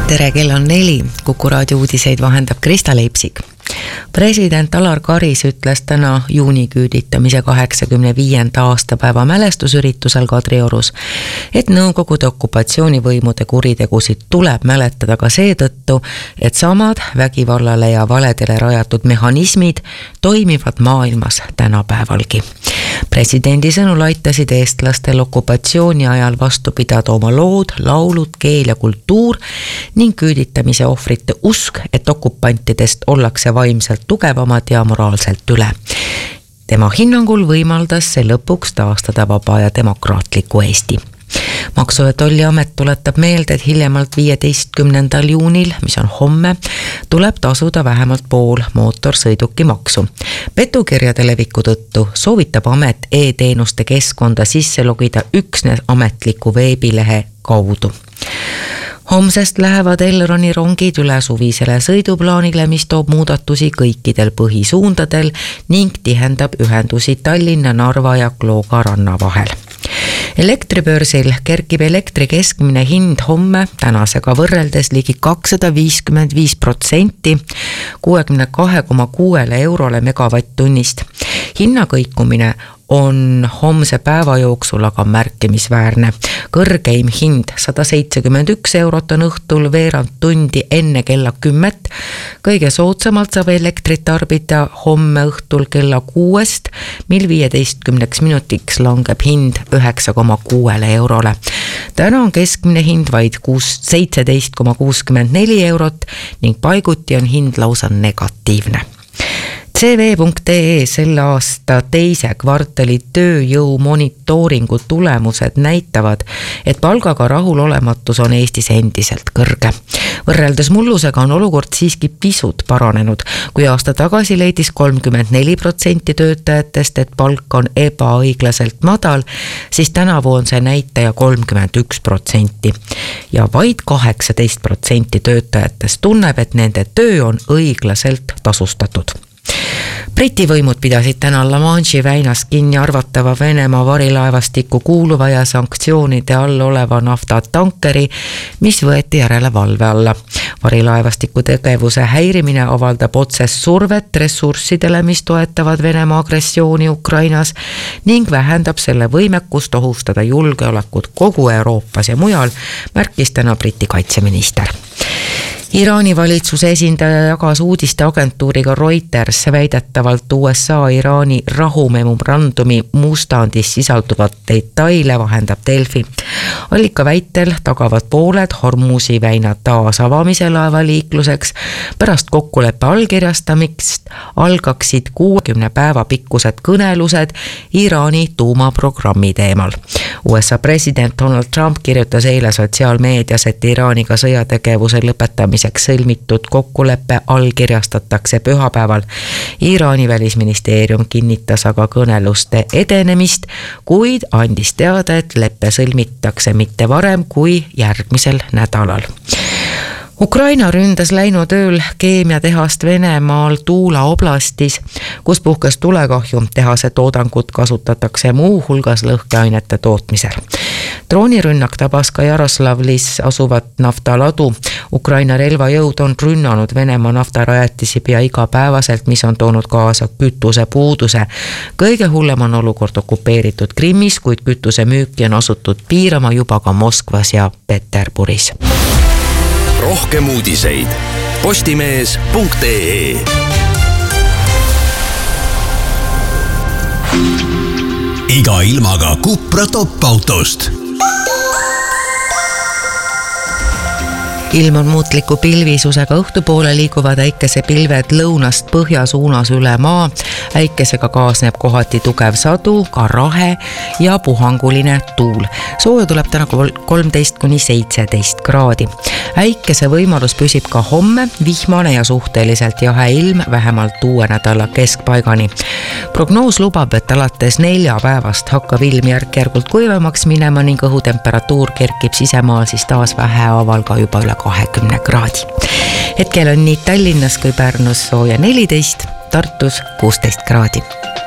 Tere, kell on 4. Kuku raadio uudiseid vahendab Krista Leipsik. President Alar Karis ütles täna juuniküüditamise 85. aastapäeva mälestusüritusel Kadriorus, et Nõukogude okupatsioonivõimude kuritegusid tuleb mäletada ka seetõttu, et samad vägivallale ja valedele rajatud mehhanismid toimivad maailmas tänapäevalgi. Presidendi sõnul aitasid eestlastel okupatsiooni ajal vastu pidada oma lood, laulud, keel ja kultuur ning küüditamise ohvrite usk, et okupantidest ollakse vaimselt tugevamad ja moraalselt üle. Tema hinnangul võimaldas see lõpuks taastada vaba ja demokraatliku Eesti. Maksu- ja Tolliamet tuletab meelde, et hiljemalt 15. juunil, mis on homme, tuleb tasuda vähemalt pool mootorsõidukimaksu. Petukirjade leviku tõttu soovitab amet e-teenuste keskkonda sisse logida üksnes ametliku veebilehe kaudu. Homsest lähevad Elroni rongid üle suvisele sõiduplaanile, mis toob muudatusi kõikidel põhisuundadel ning tihendab ühendusi Tallinna, Narva ja Klooga ranna vahel. Elektribörsil kerkib elektri keskmine hind homme tänasega võrreldes ligi 255%, 62,6 eurole megavatt-tunnist. Hinnakõikumine on homse päeva jooksul aga märkimisväärne. Kõrgeim hind 171 eurot on õhtul veerand tundi enne kella 10. Kõige soodsamalt saab elektrit tarbida homme õhtul kella 6, mil 15 minutiks langeb hind 9,6 eurole. Täna on keskmine hind vaid 17,64 eurot ning paiguti on hind lausa negatiivne. CV.ee selle aasta teise kvartali tööjõu monitooringu tulemused näitavad, et palgaga rahulolematus on Eestis endiselt kõrge. Võrreldes mullusega on olukord siiski pisut paranenud. Kui aasta tagasi leidis 34% töötajatest, et palk on ebaõiglaselt madal, siis tänavu on see näitaja 31%. Ja vaid 18% töötajatest tunneb, et nende töö on õiglaselt tasustatud. Briti võimud pidasid täna La Manche'i väinas kinni arvatava Venemaa varilaevastikku kuuluva ja sanktsioonide all oleva naftatankeri, mis võeti järele valve alla. Varilaevastiku tegevuse häirimine avaldab otsest survet ressurssidele, mis toetavad Venemaa agressiooni Ukrainas ning vähendab selle võimekust ohustada julgeolekut kogu Euroopas ja mujal, märkis täna Briti kaitseminister. Iraani valitsuse esindaja jagas uudisteagentuuriga Reuters väidetavalt USA-Iraani rahumemorandumi mustandis sisalduvat detaile, vahendab Delfi. Allika väitel tagavad pooled Hormuzi väina taasavamise laevaliikluseks. Pärast kokkuleppe allkirjastamist algaksid 60 päeva pikkused kõnelused Iraani tuumaprogrammi teemal. USA president Donald Trump kirjutas eile sotsiaalmeedias, et Iraaniga sõjategevuse lõpetamiseks sõlmitud kokkuleppe allkirjastatakse pühapäeval. Iraani välisministeerium kinnitas aga kõneluste edenemist, kuid andis teada, et leppe sõlmitakse mitte varem kui järgmisel nädalal. Ukraina ründas läinud ööl keemiatehast Venemaal Tuula oblastis, kus puhkes tulekahju. Tehase toodangut kasutatakse muu hulgas lõhkeainete tootmisel. Droonirünnak tabas ka Jaroslavlis asuvat naftaladu. Ukraina relvajõud on rünnanud Venemaa naftarajatisi pea igapäevaselt, mis on toonud kaasa kütusepuuduse. Kõige hullem on olukord okupeeritud Krimmis, kuid kütuse müüki on asutud piirama juba ka Moskvas ja Peterburis. Rohkem uudiseid postimees.ee. Iga ilmaga Cupra top-autost. Ilm on muutliku pilvisusega, õhtupoole liiguvad äikesepilved lõunast põhja suunas üle maa. Äikesega kaasneb kohati tugev sadu, ka rahe ja puhanguline tuul. Sooja tuleb täna 13–17 kraadi. Äikese võimalus püsib ka homme, vihmane ja suhteliselt jahe ilm vähemalt uue nädala keskpaigani. Prognoos lubab, et alates 4 päevast hakkab ilm järk-järgult kuivemaks minema ning õhutemperatuur kerkib sisemaal siis taas vähehaaval ka juba üle 20 kraadi. Hetkel on nii Tallinnas kui Pärnus sooja 14, Tartus 16 kraadi.